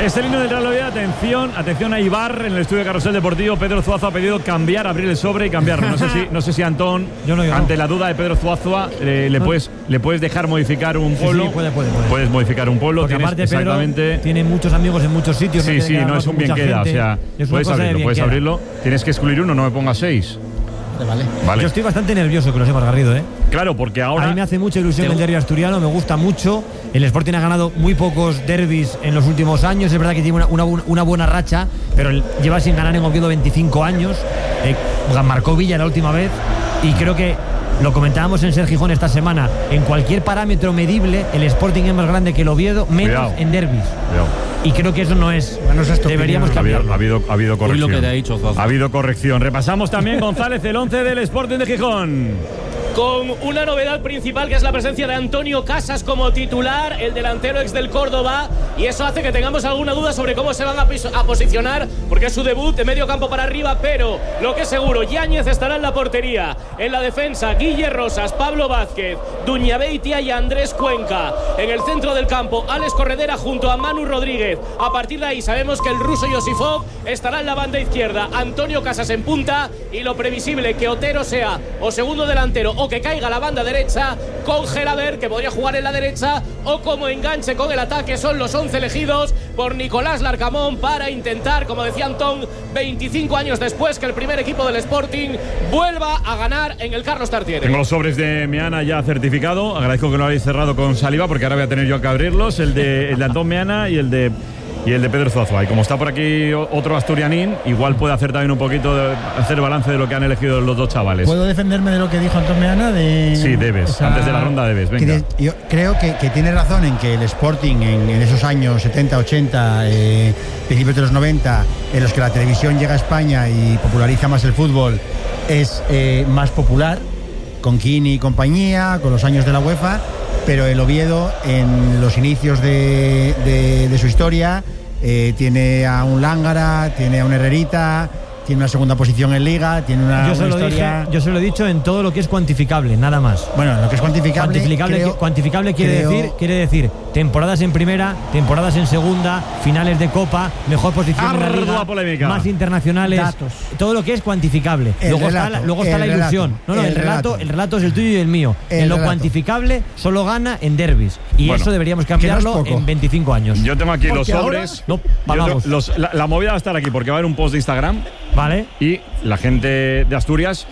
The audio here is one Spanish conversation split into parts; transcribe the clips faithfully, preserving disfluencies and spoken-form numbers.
Es el himno del Real Oviedo. Atención, atención a Ibar en el estudio de Carrusel Deportivo. Pedro Zuazua ha pedido cambiar, abrir el sobre y cambiarlo. No sé si, no sé si Antón, yo no, yo ante no. la duda de Pedro Zuazua, eh, le, puedes, le puedes dejar modificar un polo. Sí, sí, puede, puede, puede. Puedes modificar un polo. Porque aparte exactamente... Pedro tiene muchos amigos en muchos sitios. Sí, no sí, no es un bien queda. Gente. O sea, puedes abrirlo, puedes queda. abrirlo. Tienes que excluir uno, no me pongas seis. Vale. Vale. Yo estoy bastante nervioso que lo sepas, Garrido, ¿eh? Claro, porque ahora... A mí me hace mucha ilusión el derbi asturiano, me gusta mucho. El Sporting ha ganado muy pocos derbis en los últimos años. Es verdad que tiene una, una, una buena racha, pero lleva sin ganar en Oviedo veinticinco años. Eh, marcó Villa la última vez y creo que lo comentábamos en Ser Gijón esta semana. En cualquier parámetro medible, el Sporting es más grande que el Oviedo, menos Cuidado. en derbis. Cuidado. Y creo que eso no es. Bueno, eso es Deberíamos cambiarlo. Ha habido, ha habido corrección. Uy, lo que te ha dicho, ha habido corrección. Repasamos también, González, el once del Sporting de Gijón. Con una novedad principal que es la presencia de Antonio Casas como titular, el delantero ex del Córdoba, y eso hace que tengamos alguna duda sobre cómo se van a, a posicionar, porque es su debut de medio campo para arriba, pero lo que es seguro, Yáñez estará en la portería, en la defensa, Guille Rosas, Pablo Vázquez, Duñabeitia y Andrés Cuenca, en el centro del campo, Alex Corredera junto a Manu Rodríguez. A partir de ahí sabemos que el ruso Yosifov estará en la banda izquierda, Antonio Casas en punta, y lo previsible que Otero sea o segundo delantero o que caiga a la banda derecha con Gelaber, que podría jugar en la derecha, o como enganche con el ataque. Son los once elegidos por Nicolás Larcamón para intentar, como decía Antón, veinticinco años después, que el primer equipo del Sporting vuelva a ganar en el Carlos Tartiere. Tengo los sobres de Meana ya certificado. Agradezco que lo habéis cerrado con saliva, porque ahora voy a tener yo que abrirlos, el de, el de Antón Meana y el de Y el de Pedro Zuazua. Y como está por aquí otro asturianín, igual puede hacer también un poquito de hacer balance de lo que han elegido los dos chavales. ¿Puedo defenderme de lo que dijo Antón Meana? De sí, debes. Esa... Antes de la ronda debes. Venga. De, yo creo que, que tiene razón en que el Sporting en, en esos años setenta, ochenta, eh, principios de los noventa, en los que la televisión llega a España y populariza más el fútbol, es eh, más popular, con Kini y compañía, con los años de la UEFA. Pero el Oviedo, en los inicios de, de, de su historia, eh, tiene a un Lángara, tiene a un Herrerita, tiene una segunda posición en Liga, tiene una, yo se una lo historia... Dije, yo se lo he dicho en todo lo que es cuantificable, nada más. Bueno, lo que es cuantificable... Cuantificable, creo, cuantificable quiere, creo... decir, quiere decir temporadas en primera, temporadas en segunda, finales de Copa, mejor posición Ardua en la Liga, polémica. más internacionales, datos. Todo lo que es cuantificable. El luego relato, está la, luego está la ilusión. Relato, no, no, el, el relato, relato, el relato es el tuyo y el mío. El en lo relato. Cuantificable solo gana en derbis. Y bueno, eso deberíamos cambiarlo en veinticinco años. Yo tengo aquí los sobres. Ahora, no, yo tengo, los, la, la movida va a estar aquí porque va a haber un post de Instagram. Vale. Y la gente de Asturias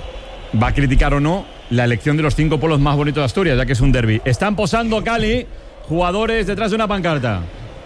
va a criticar o no la elección de los cinco polos más bonitos de Asturias, ya que es un derbi. Están posando, Cali, jugadores detrás de una pancarta.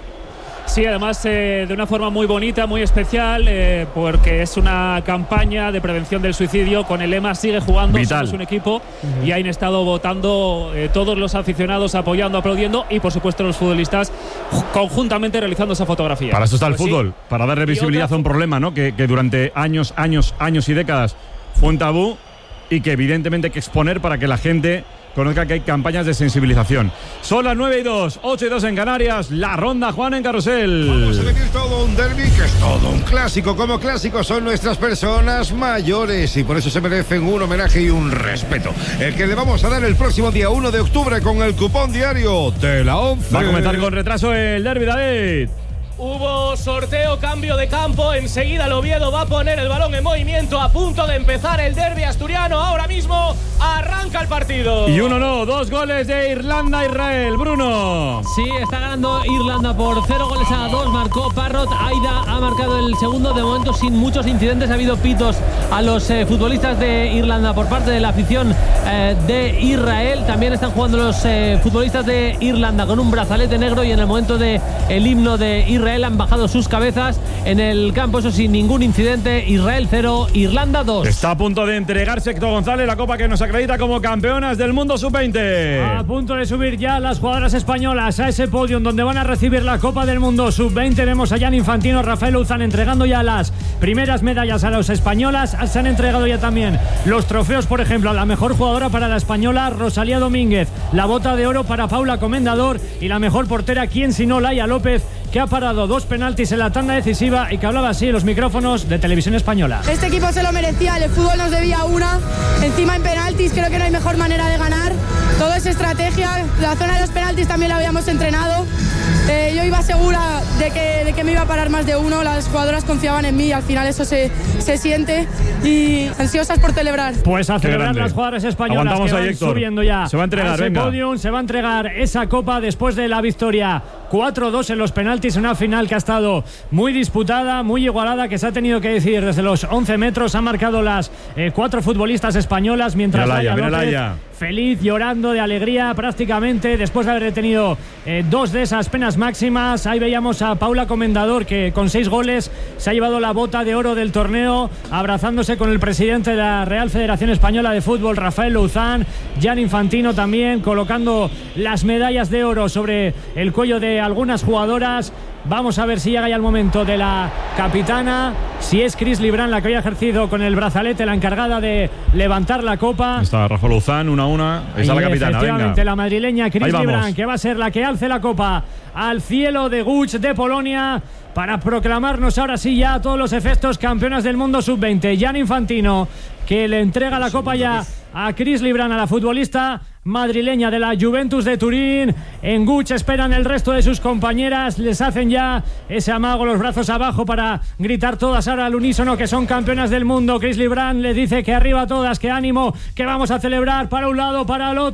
Sí, además eh, de una forma muy bonita, muy especial, eh, porque es una campaña de prevención del suicidio con el lema Sigue jugando, somos un equipo. Uh-huh. Y ahí han estado votando eh, todos los aficionados, apoyando, aplaudiendo y por supuesto los futbolistas conjuntamente realizando esa fotografía. Para eso está el pues fútbol, sí. Para darle visibilidad otra... a un problema, ¿no? Que, que durante años, años, años y décadas fue un tabú y que evidentemente hay que exponer para que la gente conozca que hay campañas de sensibilización. Son las nueve y dos, ocho y dos en Canarias. La ronda, Juan, en Carrusel. Vamos a vivir todo un derbi que es todo un clásico. Como clásicos son nuestras personas mayores y por eso se merecen un homenaje y un respeto. El que le vamos a dar el próximo día uno de octubre con el cupón diario de la once. Va a comenzar con retraso el derbi, David. Hubo sorteo, cambio de campo. Enseguida el Oviedo va a poner el balón en movimiento. A punto de empezar el derbi asturiano. Ahora mismo arranca el partido. Y uno no, dos goles de Irlanda-Israel. Bruno. Sí, está ganando Irlanda por cero goles a dos. Marcó Parrot. Aida ha marcado el segundo. De momento sin muchos incidentes. Ha habido pitos a los eh, futbolistas de Irlanda por parte de la afición eh, de Israel. También están jugando los eh, futbolistas de Irlanda con un brazalete negro. Y en el momento del himno de Israel han bajado sus cabezas en el campo, eso sin ningún incidente. Israel cero, Irlanda dos. Está a punto de entregarse Héctor González la copa que nos acredita como campeonas del mundo sub veinte. A punto de subir ya las jugadoras españolas a ese podio donde van a recibir la Copa del Mundo sub veinte. Vemos a Jan Infantino, Rafael Uzán entregando ya las primeras medallas a las españolas. Se han entregado ya también los trofeos, por ejemplo, a la mejor jugadora para la española, Rosalía Domínguez, la bota de oro para Paula Comendador y la mejor portera, ¿quién sino Laia López, que ha parado dos penaltis en la tanda decisiva y que hablaba así en los micrófonos de Televisión Española. Este equipo se lo merecía, el fútbol nos debía una, encima en penaltis creo que no hay mejor manera de ganar, todo es estrategia, la zona de los penaltis también la habíamos entrenado, eh, yo iba segura de que, de que me iba a parar más de uno, las jugadoras confiaban en mí y al final eso se, se siente y ansiosas por celebrar. Pues a celebrar las jugadoras españolas. Aguantamos que van ahí, Héctor. Subiendo ya se va a entregar, a ese venga. podium, se va a entregar esa copa después de la victoria cuatro dos en los penaltis, una final que ha estado muy disputada, muy igualada, que se ha tenido que decidir desde los once metros. Han marcado las eh, cuatro futbolistas españolas, mientras Laia, Laia López, Laia. feliz, llorando de alegría prácticamente después de haber tenido eh, dos de esas penas máximas. Ahí veíamos a Paula Comendador, que con seis goles se ha llevado la bota de oro del torneo, abrazándose con el presidente de la Real Federación Española de Fútbol, Rafael Louzán. Gianni Infantino también colocando las medallas de oro sobre el cuello de algunas jugadoras. Vamos a ver si llega ya el momento de la capitana, si es Cris Librán la que había ejercido con el brazalete, la encargada de levantar la copa. Está Rafa Luzán, una a una. Está y la capitana, efectivamente, venga. la madrileña Cris Librán, que va a ser la que alce la copa al cielo de Guch de Polonia para proclamarnos ahora sí ya a todos los efectos campeonas del mundo sub veinte. Gianni Infantino, que le entrega la copa ya a Cris Librán, a la futbolista madrileña de la Juventus de Turín. En Guch esperan el resto de sus compañeras, les hacen ya ese amago, los brazos abajo, para gritar todas ahora al unísono que son campeonas del mundo. Cris Librán les dice que arriba todas, que ánimo, que vamos a celebrar, para un lado, para el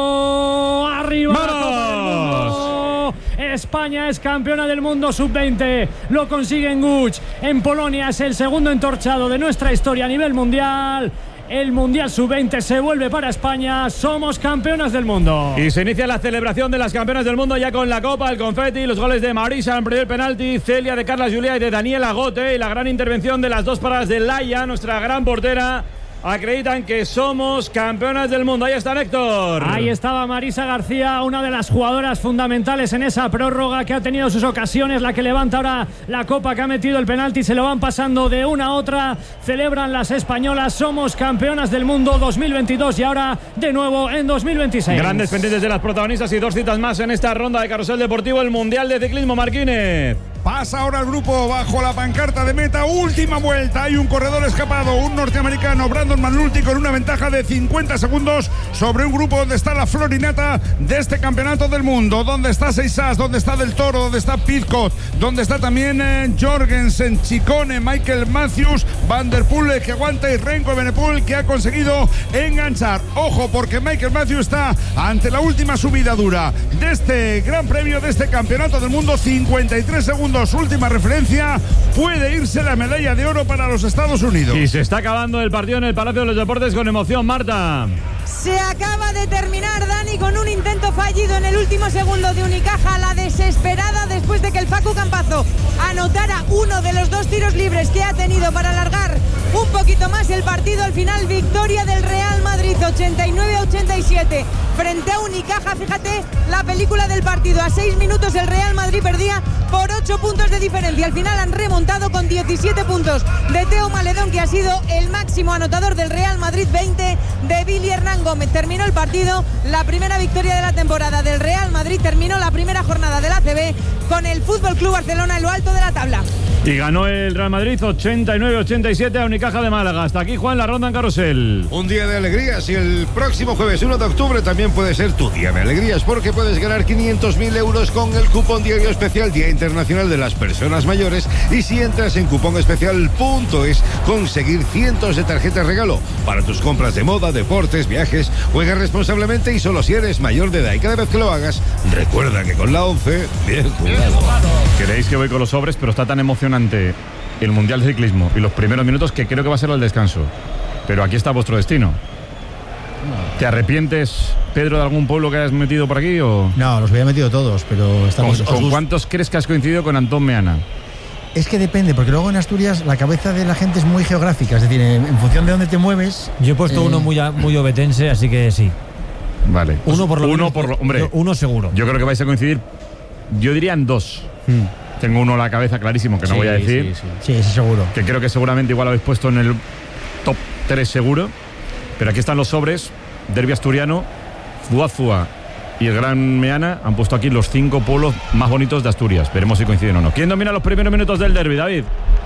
otro. ¡Arriba! ¡Vamos! La Copa del Mundo! España es campeona del mundo sub veinte, lo consigue en Guch, en Polonia. Es el segundo entorchado de nuestra historia a nivel mundial. El Mundial sub veinte se vuelve para España. Somos campeonas del mundo. Y se inicia la celebración de las campeonas del mundo ya con la copa, el confeti, los goles de Marisa en primer penalti, Celia, de Carla Julia y de Daniela Gote, y la gran intervención de las dos paradas de Laia, nuestra gran portera. Acreditan que somos campeonas del mundo. Ahí está Héctor. Ahí estaba Marisa García, una de las jugadoras fundamentales en esa prórroga, que ha tenido sus ocasiones, la que levanta ahora la copa, que ha metido el penalti. Se lo van pasando de una a otra. Celebran las españolas. Somos campeonas del mundo dos mil veintidós y ahora de nuevo en dos mil veintiséis. Grandes pendientes de las protagonistas y dos citas más en esta ronda de Carrusel Deportivo, el Mundial de Ciclismo. Marquínez. Pasa ahora el grupo bajo la pancarta de meta. Última vuelta. Hay un corredor escapado, un norteamericano, Brandon Manulti, con una ventaja de cincuenta segundos sobre un grupo donde está la florinata de este campeonato del mundo. Donde está Seisas, donde está Del Toro, donde está Pidcock, donde está también eh, Jorgensen, Chicone, Michael Matthews, Van der Poel, que aguanta, y Renko Benepul, que ha conseguido enganchar. Ojo, porque Michael Matthews está ante la última subida dura de este gran premio, de este campeonato del mundo. cincuenta y tres segundos. Última referencia, puede irse la medalla de oro para los Estados Unidos. Y se está acabando el partido en el Palacio de los Deportes con emoción, Marta. Se acaba de terminar, Dani, con un intento fallido en el último segundo de Unicaja, la desesperada después de que el Facu Campazo anotara uno de los dos tiros libres que ha tenido para alargar un poquito más el partido. Al final, victoria del Real Madrid ochenta y nueve a ochenta y siete frente a Unicaja. Fíjate la película del partido, a seis minutos el Real Madrid perdía por ocho puntos de diferencia. Al final han remontado con diecisiete puntos de Teo Maledón, que ha sido el máximo anotador del Real Madrid, veinte de Billy Hernán Gómez. Terminó el partido, la primera victoria de la temporada del Real Madrid. Terminó la primera jornada del A C B con el Fútbol Club Barcelona en lo alto de la tabla. Y ganó el Real Madrid ochenta y nueve a ochenta y siete a Unicaja de Málaga. Hasta aquí, Juan, la ronda en Carrusel. Un día de alegrías, y el próximo jueves uno de octubre también puede ser tu día de alegrías, porque puedes ganar quinientos mil euros con el cupón diario especial Día Internacional de las Personas Mayores. Y si entras en cupón especial punto es, conseguir cientos de tarjetas regalo para tus compras de moda, deportes, viajes. Juega responsablemente y solo si eres mayor de edad. Y cada vez que lo hagas, recuerda que con la once, bien jugado. Creéis que voy con los sobres, pero está tan emocionante el Mundial de Ciclismo y los primeros minutos que creo que va a ser el descanso. Pero aquí está vuestro destino. ¿Te arrepientes, Pedro, de algún pueblo que hayas metido por aquí? O... No, los había metido todos, pero estamos... ¿Con, ¿con cuántos crees que has coincidido con Antón Meana? Es que depende, porque luego en Asturias la cabeza de la gente es muy geográfica, es decir, en, en función de dónde te mueves. Yo he puesto eh... uno muy, muy obetense, así que sí. Vale. Uno por lo uno menos, por lo, hombre, yo, uno seguro. Yo creo que vais a coincidir, yo diría en dos. Hmm. Tengo uno en la cabeza clarísimo que no sí, voy a decir. Sí, sí. sí, sí, seguro. Que creo que seguramente igual lo habéis puesto en el top tres seguro. Pero aquí están los sobres. Derbi asturiano, Zuazua y el Gran Meana han puesto aquí los cinco pueblos más bonitos de Asturias. Veremos si coinciden o no. ¿Quién domina los primeros minutos del derbi, David?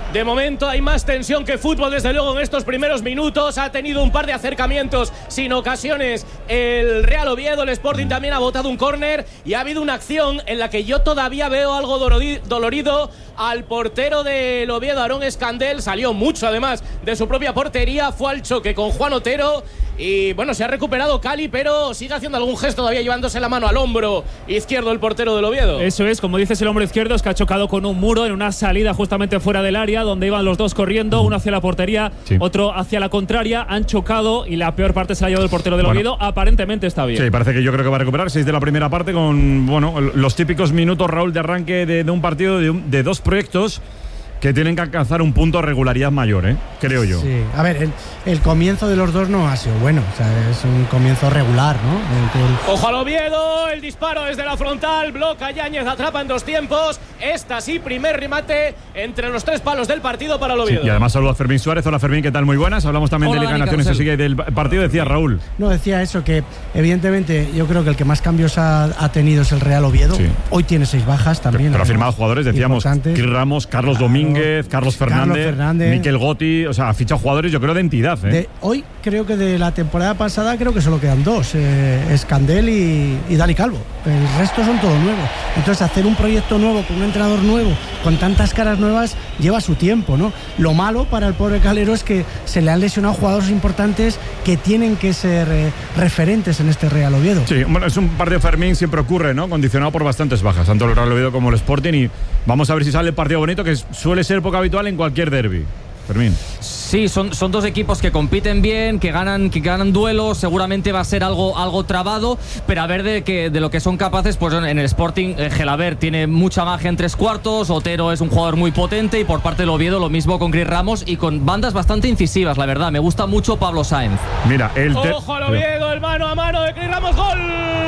De momento hay más tensión que fútbol, desde luego, en estos primeros minutos. Ha tenido un par de acercamientos sin ocasiones el Real Oviedo. El Sporting también ha botado un córner y ha habido una acción en la que yo todavía veo algo dolorido al portero del Oviedo, Aarón Escandel. Salió mucho además de su propia portería, fue al choque con Juan Otero y bueno, se ha recuperado Cali, pero sigue haciendo algún gesto todavía, llevándose la mano al hombro izquierdo el portero del Oviedo. Eso es, como dices, el hombro izquierdo es que ha chocado con un muro en una salida justamente fuera del área, donde iban los dos corriendo, uno hacia la portería, sí. otro hacia la contraria. Han chocado y la peor parte se la ha llevado el portero del bueno, Oviedo. Aparentemente está bien. Sí, parece que yo creo que va a recuperar. Seis de la primera parte con, bueno, los típicos minutos, Raúl, de arranque de, de un partido de, un, de dos proyectos que tienen que alcanzar un punto de regularidad mayor, ¿eh? Creo yo. Sí, a ver, el, el comienzo de los dos no ha sido bueno, o sea, es un comienzo regular, ¿no? El, el... Ojo al Oviedo, el disparo desde la frontal, bloca Yáñez, atrapa en dos tiempos. Esta sí, primer remate entre los tres palos del partido para el Oviedo. Sí, y además saludo a Fermín Suárez. Hola Fermín, ¿qué tal? Muy buenas. Hablamos también Hola, de Liga de Naciones, se sigue del partido, decía Raúl. No, decía eso, que evidentemente yo creo que el que más cambios ha, ha tenido es el Real Oviedo. Sí. Hoy tiene seis bajas también. Pero, pero ha firmado jugadores, decíamos, Chris Ramos, Carlos claro. Domínguez, Carlos Fernández. Fernández, Fernández, Miquel Gotti, o sea, ha fichado jugadores, yo creo, de entidad. ¿eh? De, hoy creo que de la temporada pasada creo que solo quedan dos, eh, Escandel y, y Dani Calvo. El resto son todos nuevos. Entonces, hacer un proyecto nuevo con un entrenador nuevo, con tantas caras nuevas, lleva su tiempo, ¿no? Lo malo para el pobre Calero es que se le han lesionado jugadores importantes que tienen que ser eh, referentes en este Real Oviedo. Sí, bueno, es un partido, Fermín, siempre ocurre, ¿no? Condicionado por bastantes bajas, tanto el Real Oviedo como el Sporting, y vamos a ver si sale el partido bonito, que suele ser poco habitual en cualquier derbi. Fermín. Sí, son, son dos equipos que compiten bien, que ganan, que ganan duelos. Seguramente va a ser algo, algo trabado, pero a ver de, que, de lo que son capaces. Pues en el Sporting, eh, Gelabert tiene mucha magia en tres cuartos, Otero es un jugador muy potente, y por parte del Oviedo lo mismo con Chris Ramos y con bandas bastante incisivas, la verdad. Me gusta mucho Pablo Sáenz. Mira, el te... Ojo al Oviedo, el mano a mano de Chris Ramos, gol.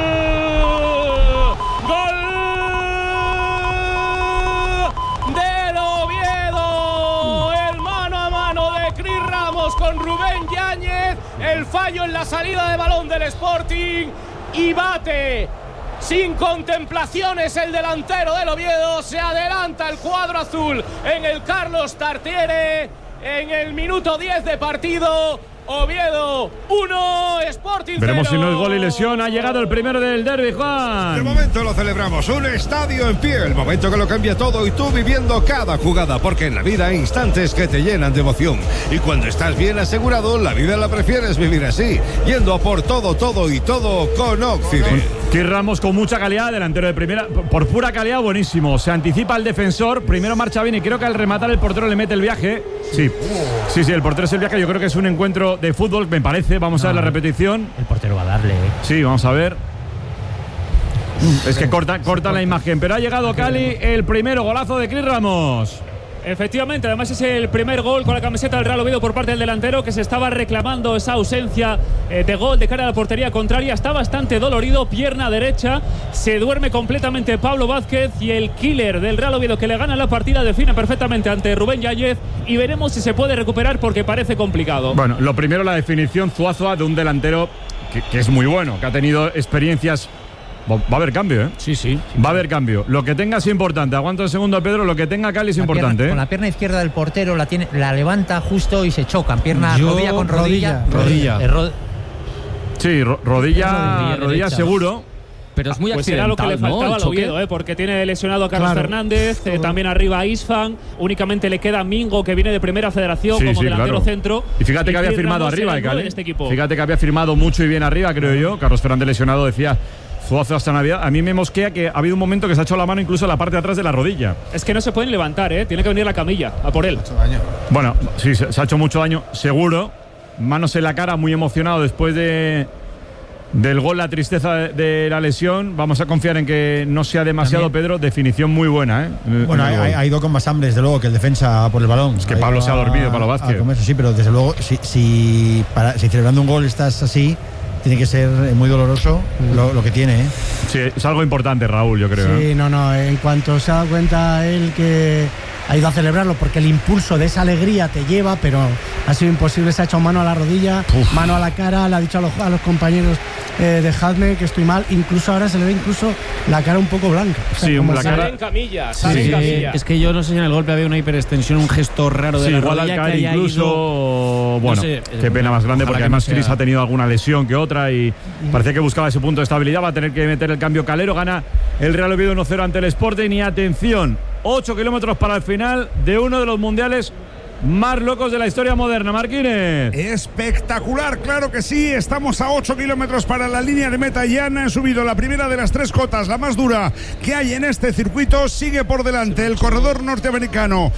Gol. Con Rubén Yáñez, el fallo en la salida de balón del Sporting, y bate sin contemplaciones el delantero del Oviedo. Se adelanta el cuadro azul en el Carlos Tartiere en el minuto diez de partido. Oviedo uno, Sporting cero. Veremos si no es gol y lesión. Ha llegado el primero del derbi, Juan. De momento lo celebramos, un estadio en pie, el momento que lo cambia todo, y tú viviendo cada jugada, porque en la vida hay instantes que te llenan de emoción, y cuando estás bien asegurado, la vida la prefieres vivir así, yendo a por todo, todo y todo con Occident. Chris Ramos con mucha calidad, delantero de primera, por pura calidad, buenísimo. Se anticipa el defensor, primero marcha bien, y creo que al rematar el portero le mete el viaje. Sí, sí, sí, el portero es el viaje. Yo creo que es un encuentro de fútbol, me parece. Vamos no, a ver la repetición. El portero va a darle. ¿eh? Sí, vamos a ver. Es que corta, corta la imagen, pero ha llegado Cali, el primero golazo de Chris Ramos. Efectivamente, además es el primer gol con la camiseta del Real Oviedo por parte del delantero, que se estaba reclamando esa ausencia eh, de gol de cara a la portería contraria. Está bastante dolorido, pierna derecha, se duerme completamente Pablo Vázquez, y el killer del Real Oviedo, que le gana la partida, define perfectamente ante Rubén Yáñez, y veremos si se puede recuperar, porque parece complicado. Bueno, lo primero, la definición Zuazua de un delantero que, que es muy bueno, que ha tenido experiencias. Va a haber cambio, ¿eh? Sí, sí. Va a haber cambio. Lo que tenga es importante. Aguanto el segundo, Pedro. Lo que tenga Cali es la importante. Pierna, ¿eh? Con la pierna izquierda del portero la, tiene, la levanta justo y se chocan. Pierna, Yo, rodilla con rodilla. Rodilla. rodilla. Ro sí, ro rodilla, rodilla, rodilla seguro. Pero es muy pues accidental, era lo que le faltaba, ¿no? al Oviedo, ¿eh? Porque tiene lesionado a Carlos claro. Fernández, eh, también arriba a Isfan, únicamente le queda Mingo, que viene de Primera Federación, sí, como sí, delantero claro. centro. Y fíjate y que había firmado arriba, ¿eh, Cali? Este fíjate que había firmado mucho y bien arriba, creo yo. Carlos Fernández lesionado, decía Zuazo hasta Navidad. A mí me mosquea que ha habido un momento que se ha hecho la mano incluso en la parte de atrás de la rodilla. Es que no se pueden levantar, ¿eh? Tiene que venir la camilla a por él. Bueno, sí, se, se ha hecho mucho daño, seguro. Manos en la cara, muy emocionado después de del gol, la tristeza de, de la lesión. Vamos a confiar en que no sea demasiado, también. Pedro. Definición muy buena, ¿eh? Bueno, ha, ha ido con más hambre, desde luego, que el defensa por el balón. Es que Pablo se ha dormido, Pablo Vázquez. Eso sí, pero desde luego, si, si, para, si celebrando un gol estás así, tiene que ser muy doloroso mm. lo, lo que tiene, ¿eh? Sí, es algo importante, Raúl, yo creo. Sí, ¿eh? no, no. En cuanto se ha dado cuenta él que ha ido a celebrarlo porque el impulso de esa alegría te lleva, pero ha sido imposible, se ha echado mano a la rodilla, Uf. mano a la cara, le ha dicho a los, a los compañeros eh, dejadme que estoy mal, incluso ahora se le ve incluso la cara un poco blanca. O sea, sí, como la sale cara en camilla, sí, sale sí, en camilla. Es que yo no sé si en el golpe había una hiperextensión, un gesto raro de sí, la igual rodilla al caer que haya incluso, ido, bueno, no sé, qué pena más grande porque además no Chris ha tenido alguna lesión que otra y parecía que buscaba ese punto de estabilidad, va a tener que meter el cambio Calero, gana el Real Oviedo uno cero ante el Sporting y atención, ocho kilómetros para el final de uno de los mundiales más locos de la historia moderna, Marquínez. Espectacular, claro que sí. Estamos a ocho kilómetros para la línea de meta. Ya han subido la primera de las tres cotas, la más dura que hay en este circuito. Sigue por delante el corredor norteamericano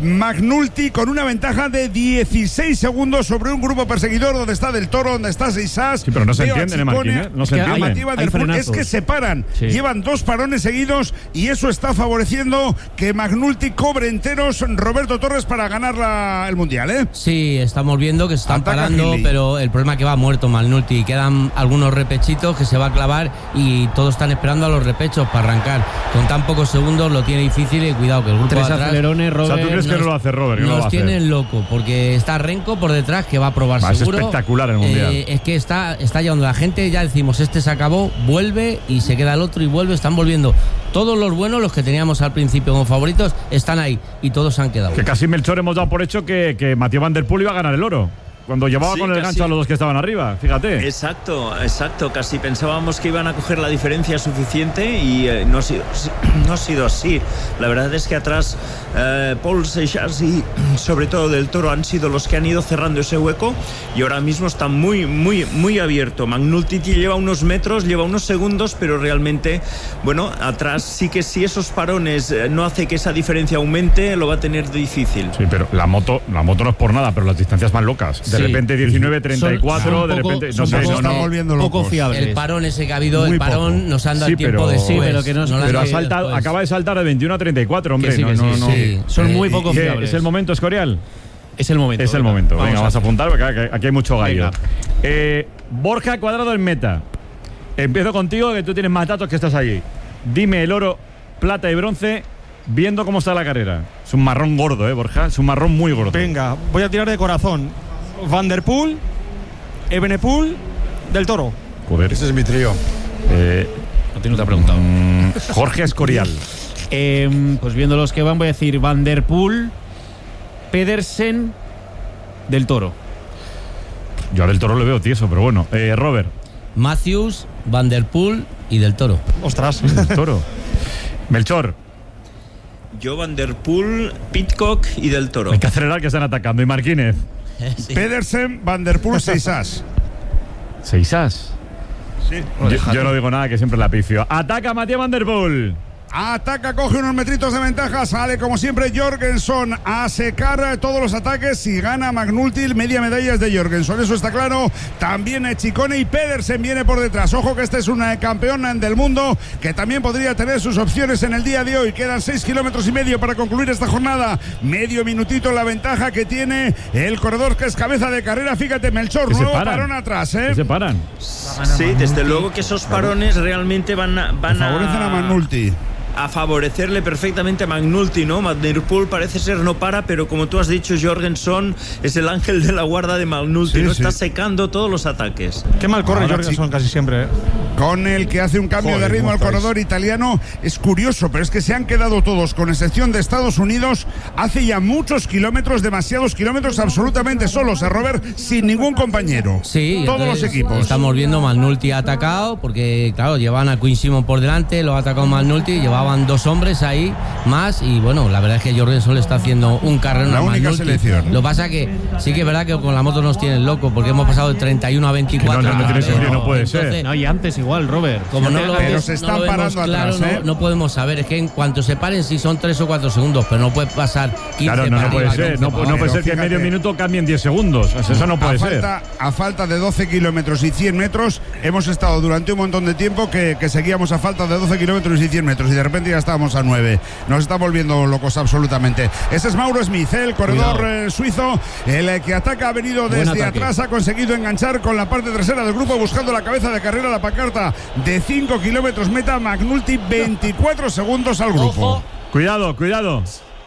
McNulty con una ventaja de dieciséis segundos sobre un grupo perseguidor donde está Del Toro, donde está Seisas. Sí, pero no se entienden, Marquínez. No se entienden. Es que se paran. Sí. Llevan dos parones seguidos y eso está favoreciendo que McNulty cobre enteros Roberto Torres para ganar la el mundial, ¿eh? Sí, estamos viendo que se están Ataca parando, Gili. pero el problema es que va muerto McNulty. Quedan algunos repechitos que se va a clavar y todos están esperando a los repechos para arrancar. Con tan pocos segundos lo tiene difícil y cuidado que el grupo Tres de atrás. acelerones, Robert, o sea, ¿tú crees nos, que no lo hace Robert? Nos no lo hace. tienen loco porque está Renko por detrás que va a probar va, seguro. Es espectacular el mundial. Eh, es que está, está llevando la gente, ya decimos, este se acabó, vuelve y se queda el otro y vuelve, están volviendo. Todos los buenos, los que teníamos al principio como favoritos, están ahí y todos se han quedado. Que casi Melchor hemos dado por hecho que, que Mathieu Van Der Poel iba a ganar el oro. Cuando llevaba sí, con el casi. gancho a los dos que estaban arriba, fíjate. Exacto, exacto. Casi pensábamos que iban a coger la diferencia suficiente y eh, no, ha sido, no ha sido así. La verdad es que atrás eh, Paul Seixas y sobre todo Del Toro han sido los que han ido cerrando ese hueco y ahora mismo está muy, muy, muy abierto. McNulty lleva unos metros, lleva unos segundos, pero realmente, bueno, atrás sí que si esos parones no hace que esa diferencia aumente, lo va a tener difícil. Sí, pero la moto, la moto no es por nada, pero las distancias más locas. De Sí. repente diecinueve treinta y cuatro, Son de poco, repente no sé, poco, no, no, poco fiables. El parón ese que ha habido, Muy el parón poco. nos han dado sí, el tiempo pero, de sí, pero que no, no pero ha saltado, acaba de saltar de veintiuno a treinta y cuatro, hombre. Que sí, que no, sí, no, sí. no. Son muy Eh, poco ¿qué? fiables. ¿Es el momento, Escorial? Es el momento. Es el venga. momento. Vamos Venga, a vamos a apuntar porque aquí, aquí hay mucho gallo. Eh, Borja Cuadrado en meta. Empiezo contigo, que tú tienes más datos que estás allí. Dime el oro, plata y bronce, viendo cómo está la carrera. Es un marrón gordo, ¿eh, Borja? Es un marrón muy gordo. Venga, voy a tirar de corazón. Van Der Poel, Evenepoel, Del Toro. Joder. Ese es mi trío. Eh, no tiene otra pregunta. Mm, Jorge Escorial. eh, pues viendo los que van, voy a decir Van Der Poel, Pedersen, Del Toro. Yo a Del Toro lo veo tieso, pero bueno. Eh, Robert. Matthews, Van Der Poel y Del Toro. Ostras. Del Toro. Melchor. Yo, Van Der Poel, Pidcock y Del Toro. Hay que acelerar que están atacando. ¿Y Marquínez? Sí. Pedersen, Van Der Poel, Seisas. ¿Seisas? Sí. Yo, yo no digo nada, que siempre la pifio. Ataca Mathieu Van Der Poel. Ataca, coge unos metritos de ventaja, sale como siempre Jorgensen a secar todos los ataques y gana McNulty, media medalla es de Jorgensen, eso está claro. También Chicone y Pedersen viene por detrás. Ojo que este es una campeona del mundo que también podría tener sus opciones en el día de hoy. Quedan seis kilómetros y medio para concluir esta jornada. Medio minutito la ventaja que tiene el corredor que es cabeza de carrera. Fíjate, Melchor, nuevo parón atrás, ¿eh? Que se paran. Sí, desde luego que esos parones realmente van a, van favorecen a, a McNulty. a favorecerle perfectamente a McNulty, ¿no? Van Der Poel parece ser no para, pero como tú has dicho, Jorgensen es el ángel de la guarda de McNulty, sí, ¿no? sí. Está secando todos los ataques. Qué mal corre Ahora, Jorgensen sí. casi siempre, ¿eh? Con el que hace un cambio Joder, de ritmo al ¿cómo corredor italiano. Es curioso, pero es que se han quedado todos, con excepción de Estados Unidos, hace ya muchos kilómetros, demasiados kilómetros, absolutamente solos, a Robert, sin ningún compañero. Sí, todos los equipos. Estamos viendo McNulty ha atacado, porque claro, llevaban a Quinn Simon por delante, lo ha atacado McNulty, llevaban dos hombres ahí más y bueno, la verdad es que Jorgensen le está haciendo un carrero la a única McNulty. selección. Lo pasa que sí que es verdad que con la moto nos tienen loco, porque hemos pasado de treinta y uno a veinticuatro. Que no, no, no tiene sentido, no puede Entonces, ser. No, y antes igual, Robert. Como no lo, Pero ves, se están no lo vemos parando claro, atrás, ¿eh? no, no podemos saber. Es que en cuanto se paren, sí son tres o cuatro segundos, pero no puede pasar quince Claro, no, para no puede arriba, ser. quince No, para no abajo. puede ser que en fíjate. medio minuto cambien diez segundos. Eso no puede a ser. Falta, a falta de doce kilómetros y cien metros, hemos estado durante un montón de tiempo que, que seguíamos a falta de doce kilómetros y cien metros y de repente ya estábamos a nueve. Nos está volviendo locos absolutamente. Ese es Mauro Smith, ¿eh? El corredor eh, suizo, el eh, que ataca, ha venido desde atrás, ha conseguido enganchar con la parte trasera del grupo, buscando la cabeza de carrera, la pancarta de cinco kilómetros meta. McNulty, veinticuatro segundos al grupo. Cuidado, cuidado.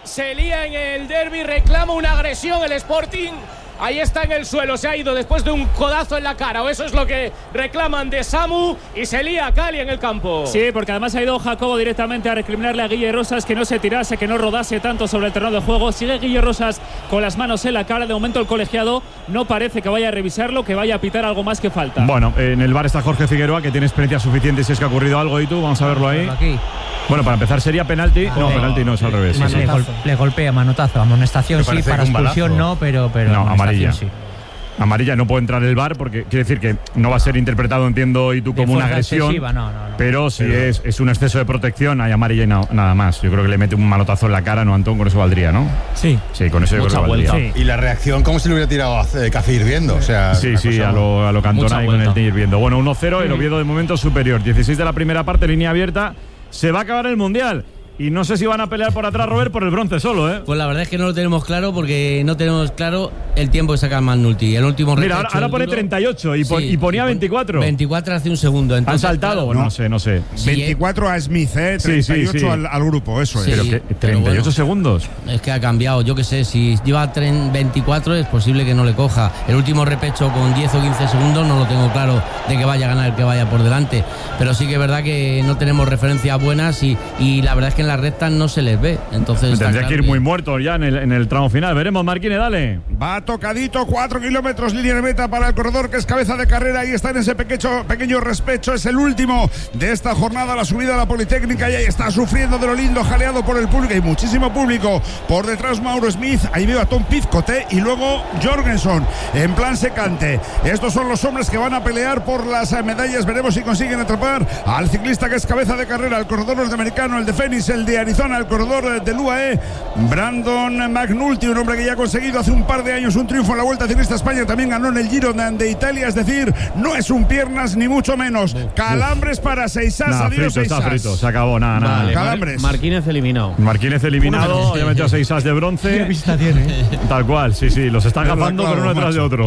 se lía en el derbi, reclama una agresión el Sporting. Ahí está en el suelo, se ha ido después de un codazo en la cara, o eso es lo que reclaman de Samu, y se lía Cali en el campo. Sí, porque además ha ido Jacobo directamente a recriminarle a Guille Rosas que no se tirase, que no rodase tanto sobre el terreno de juego. Sigue Guille Rosas con las manos en la cara. De momento el colegiado no parece que vaya a revisarlo, que vaya a pitar algo más que falta. Bueno, en el bar está Jorge Figueroa, que tiene experiencia suficiente si es que ha ocurrido algo. ¿Y tú? Vamos a verlo ahí. Aquí. Bueno, para empezar sería penalti. No, no penalti no, es al revés. Le, Sí, gol, le golpea, manotazo. Amonestación sí, para expulsión no, pero, pero no, amarilla. Sí. Amarilla, no puede entrar el V A R porque quiere decir que no va a ser interpretado, entiendo, y tú, como una agresión. Excesiva, no, no, no. Pero si pero... Es, es un exceso de protección, hay amarilla y no, nada más. Yo creo que le mete un manotazo en la cara, ¿no, Antón? Con eso valdría, ¿no? Sí. Sí, con eso yo creo que valdría. Sí. Y la reacción, como si le hubiera tirado a café hirviendo. O sea, sí, sí, a lo, a lo Cantona ahí con el té hirviendo. Bueno, uno cero, sí. El Oviedo de momento superior. dieciséis de la primera parte, línea abierta. Se va a acabar el Mundial. Y no sé si van a pelear por atrás, Robert, por el bronce solo, ¿eh? Pues la verdad es que no lo tenemos claro porque no tenemos claro el tiempo que saca Magnulti. El último Mira, ahora, ahora pone treinta y ocho y, pon, sí, y ponía veinticuatro. veinticuatro hace un segundo. Entonces, ¿han saltado? Claro, no. no sé, no sé. veinticuatro a Smith, ¿eh? treinta y ocho sí, sí, sí. Al, al grupo, eso sí, es. Pero que treinta y ocho bueno, segundos. Es que ha cambiado, yo qué sé, si lleva veinticuatro es posible que no le coja. El último repecho con diez o quince segundos no lo tengo claro de que vaya a ganar el que vaya por delante. Pero sí que es verdad que no tenemos referencias buenas y, y la verdad es que en las rectas no se les ve. Entonces tendría claro que ir que... muy muerto ya en el, en el tramo final. Veremos, Marquínez, dale. Va tocadito, cuatro kilómetros, línea de meta para el corredor que es cabeza de carrera. Ahí está en ese pequeño, pequeño respecho. Es el último de esta jornada, la subida a la Politécnica. Y ahí está sufriendo de lo lindo, jaleado por el público. Hay muchísimo público. Por detrás Mauro Smith. Ahí veo a Tom Pizcote y luego Jorgensen en plan secante. Estos son los hombres que van a pelear por las medallas. Veremos si consiguen atrapar al ciclista que es cabeza de carrera, el corredor norteamericano, el de Phoenix, el de Arizona, el corredor del U A E, Brandon McNulty, un hombre que ya ha conseguido hace un par de años un triunfo en la Vuelta Ciclista a España, también ganó en el Giro de Italia, es decir, no es un piernas ni mucho menos. Calambres para Seisas, nah, adiós frito, Seisas. Está frito, se acabó, nada, nada. Vale, Calambres. Mar Marquínez eliminado. Marquínez eliminado, ya metió a Seisas de bronce. ¿Qué pista tiene? Tal cual, sí, sí, los están gafando pero uno detrás de otro.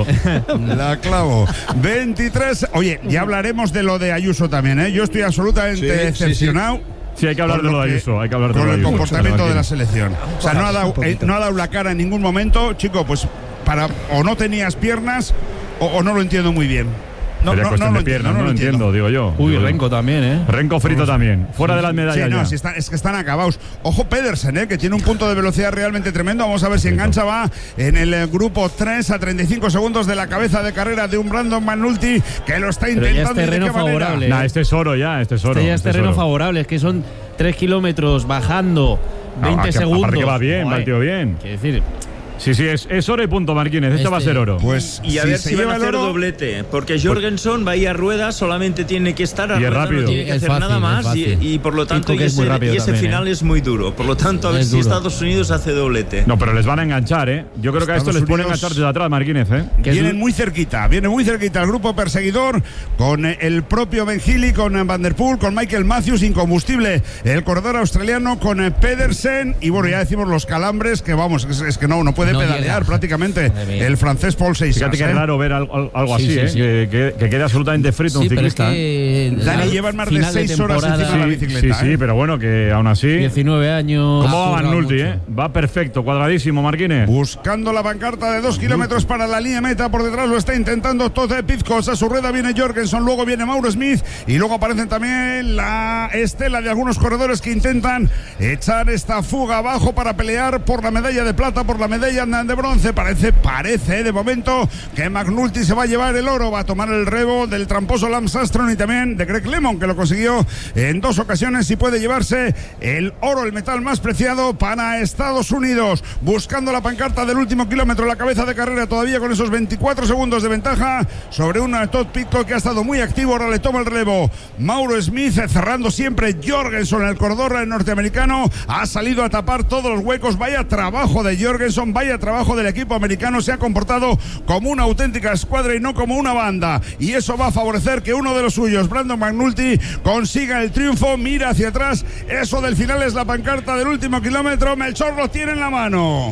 La clavo. veintitrés, oye, ya hablaremos de lo de Ayuso también, ¿eh? Yo estoy absolutamente sí, decepcionado. Sí, sí. Sí, hay que hablar de lo de Ayuso, hay que hablar de con lo de el Ayuso, comportamiento de la selección. O sea, no ha dado, eh, no ha dado la cara en ningún momento, chico, pues para o no tenías piernas o, o no lo entiendo muy bien. No, Sería no, cuestión no de piernas, no, no no lo entiendo, entiendo, digo yo. Uy, digo Renko yo. también, ¿eh? Renko frito sí, también, fuera sí, de las medallas sí, no, ya. Si están, es que están acabados. Ojo Pedersen, ¿eh? Que tiene un punto de velocidad realmente tremendo. Vamos a ver si engancha, va en el grupo tres a treinta y cinco segundos de la cabeza de carrera de un Brandon McNulty que lo está intentando. Pero ya es terreno favorable. Nah, este es oro ya, este es oro. Este ya es este terreno es favorable, es que son tres kilómetros bajando, veinte no, segundos. Aparte que va bien, va el tío bien. Quiere decir... Sí, sí, es, es oro y punto, Marquínez. Este, este va a ser oro. Pues y a si ver si van a hacer doblete. Porque Jorgensen va a ir a ruedas, solamente tiene que estar a y es ruedas, rápido. no tiene que hacer fácil, nada más. Y, y por lo tanto, y ese, y ese final ¿eh? es muy duro. Por lo tanto, a ver es si duro. Estados Unidos hace doblete. No, pero les van a enganchar, ¿eh? Yo creo que a esto les pueden enganchar desde atrás, Marquínez, ¿eh? Vienen muy cerquita, viene muy cerquita el grupo perseguidor con el propio Ben Healy, con Van der Poel, con Michael Matthews, incombustible. El corredor australiano con Pedersen. Y bueno, ya decimos los calambres, que vamos, es, es que no, no puede no pedalear llega. prácticamente. El francés Paul Seisas. Fíjate que ¿eh? es raro ver algo, algo sí, así, sí, ¿eh? sí. Que, que, que quede absolutamente frito sí, un ciclista. Es que Dani lleva más de seis horas encima de la bicicleta. Sí, sí, ¿eh? pero bueno, que aún así. diecinueve años. ¿Cómo va McNulty, eh? Va perfecto, cuadradísimo, Marquínez. Buscando la pancarta de dos kilómetros para la línea meta. Por detrás lo está intentando Tote Pizcos. A su rueda viene Jorgensen, luego viene Mauro Smith. Y luego aparecen también la estela de algunos corredores que intentan echar esta fuga abajo para pelear por la medalla de plata, por la medalla de bronce. Parece, parece de momento que McNulty se va a llevar el oro, va a tomar el rebo del tramposo Lance Armstrong y también de Greg Lemon, que lo consiguió en dos ocasiones y puede llevarse el oro, el metal más preciado para Estados Unidos. Buscando la pancarta del último kilómetro, la cabeza de carrera todavía con esos veinticuatro segundos de ventaja sobre un Todd Pidcock que ha estado muy activo. Ahora le toma el relevo Mauro Smith, cerrando siempre Jorgensen, el corredor norteamericano. Ha salido a tapar todos los huecos. Vaya trabajo de Jorgensen, vaya trabajo del equipo americano. Se ha comportado como una auténtica escuadra y no como una banda, y eso va a favorecer que uno de los suyos, Brandon McNulty, consiga el triunfo. Mira hacia atrás, eso del final es la pancarta del último kilómetro. Melchor lo tiene en la mano.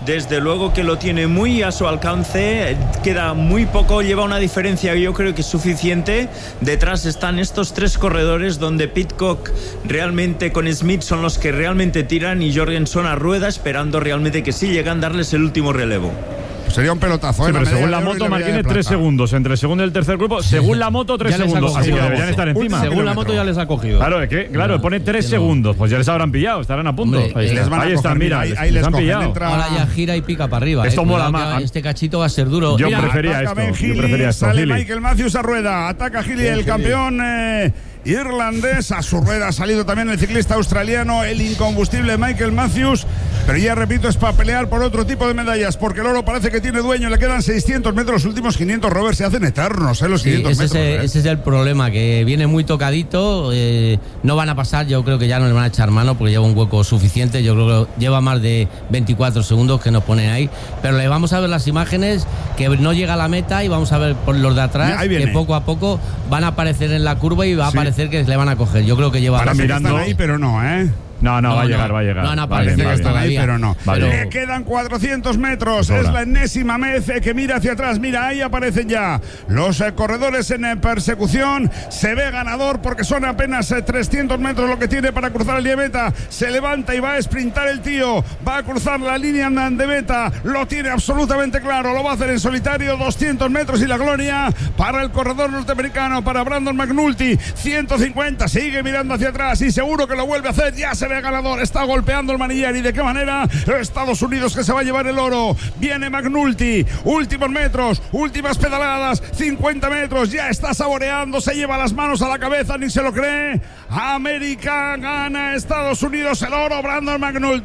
desde luego que lo tiene muy a su alcance, queda muy poco, lleva una diferencia yo creo que es suficiente. Detrás están estos tres corredores donde Pidcock realmente con Smith son los que realmente tiran y Jorgenson a rueda esperando realmente que sí llegan a darles el último relevo. Sería un pelotazo, sí, ¿eh? Pero según la moto, Martínez, tres segundos. Entre el segundo y el tercer grupo, según la moto, tres segundos. Así que deberían estar encima. Según la moto ya les ha cogido. Claro, es que, claro, pone tres segundos. Pues ya les habrán pillado, estarán a punto. Hombre, ahí les van ahí a están, coger, mira, ahí- les, ahí les les han cogen, pillado. entra- Ahora ya gira y pica para arriba. Esto eh. mola Cuidado más. que Este cachito va a ser duro. Yo Mira, prefería Ataca esto. Ben Yo Healy, prefería esto. sale Healy. Michael Matthews a rueda. Ataca Healy, Bien, el Healy. campeón eh, irlandés. A su rueda ha salido también el ciclista australiano, el incombustible Michael Matthews. Pero ya repito, es para pelear por otro tipo de medallas, porque el oro parece que tiene dueño. Le quedan seiscientos metros, los últimos quinientos, Robert, se hacen eternos, ¿eh? Los Sí, quinientos ese, metros. es, ¿eh? ese es el problema, que viene muy tocadito, eh, no van a pasar, yo creo que ya no le van a echar mano porque lleva un hueco suficiente, yo creo que lleva más de veinticuatro segundos que nos ponen ahí, pero le vamos a ver las imágenes, que no llega a la meta y vamos a ver por los de atrás, Ahí viene. que poco a poco van a aparecer en la curva y va a Sí. parecer que le van a coger, yo creo que lleva... Ahora mirando ahí, pero no, ¿eh? No, no, No, va a no. llegar, va a llegar. No han Va aparecido bien, va Parece que bien. están ahí, todavía. pero no. Vale. Le quedan cuatrocientos metros. Sobra. Es la enésima vez que mira hacia atrás. Mira, ahí aparecen ya los eh, corredores en eh, persecución. Se ve ganador porque son apenas eh, trescientos metros lo que tiene para cruzar el línea de meta. Se levanta y va a sprintar el tío. Va a cruzar la línea de meta. Lo tiene absolutamente claro. Lo va a hacer en solitario. doscientos metros y la gloria para el corredor norteamericano, para Brandon McNulty. ciento cincuenta. Sigue mirando hacia atrás y seguro que lo vuelve a hacer. Ya se ve ganador. Está golpeando el manillar. ¿Y de qué manera? Estados Unidos que se va a llevar el oro. Viene McNulty. Últimos metros. Últimas pedaladas. cincuenta metros. Ya está saboreando. Se lleva las manos a la cabeza. Ni se lo cree. América gana Estados Unidos el oro. Brandon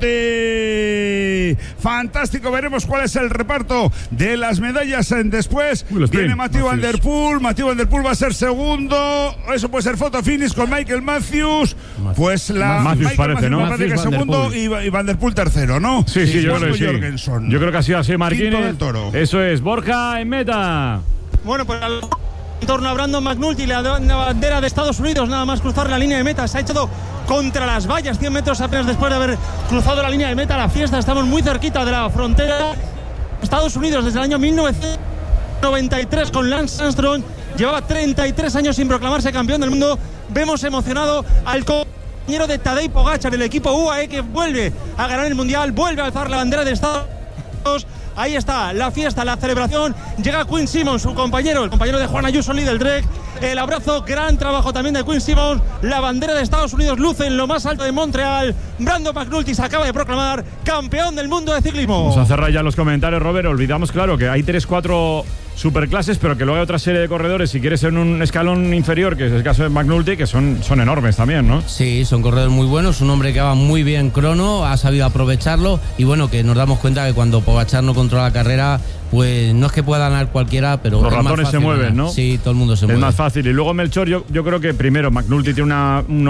McNulty. Fantástico. Veremos cuál es el reparto de las medallas en después. Uy, los Viene Spain. Matthew Van Der Matthews. Poel. Matthew Van Der Poel va a ser segundo. Eso puede ser foto finish con Michael Matthews. Pues la Matthews Michael parece, Matthews ¿no? me parece que Matthews, Van Der segundo Poel. y, Va- y Van Der Poel tercero, ¿no? Sí, sí, yo creo que Cuarto sí. Jorgenson. Yo creo que ha sido así, Quinto Martínez. del Toro. Eso es, Borja en meta. Bueno, pues al- en torno a Brandon McNulty, la la bandera de Estados Unidos, nada más cruzar la línea de meta. Se ha echado contra las vallas, cien metros apenas después de haber cruzado la línea de meta. La fiesta, estamos muy cerquita de la frontera. Estados Unidos desde el año mil novecientos noventa y tres con Lance Armstrong. Llevaba treinta y tres años sin proclamarse campeón del mundo. Vemos emocionado al compañero de Tadej Pogačar, el equipo U A E, que vuelve a ganar el Mundial, vuelve a alzar la bandera de Estados Unidos. Ahí está la fiesta, la celebración. Llega Quinn Simmons, su compañero, el compañero de Juan Ayuso, líder del Drek. El abrazo, gran trabajo también de Quinn Simmons. La bandera de Estados Unidos luce en lo más alto de Montreal. Brandon McNulty se acaba de proclamar campeón del mundo de ciclismo. Vamos a cerrar ya los comentarios, Robert. Olvidamos, claro, que hay tres, cuatro superclases, pero que luego hay otra serie de corredores, si quieres en un escalón inferior, que es el caso de McNulty, que son, son enormes también, ¿no? Sí, son corredores muy buenos, un hombre que va muy bien crono, ha sabido aprovecharlo y bueno, que nos damos cuenta que cuando Pogačar no controla la carrera, pues no es que pueda ganar cualquiera, pero Los es más ratones se fácil mueven, ganar. ¿no? Sí, todo el mundo se Es mueve. más fácil. Y luego Melchor, yo, yo creo que primero McNulty tiene una, un